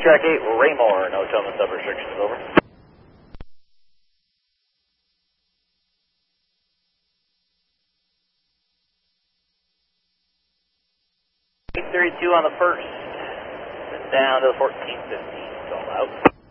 Track 8, Raymore, no towing sub restrictions, over. 832 on the first, down to the 1450, it's all out.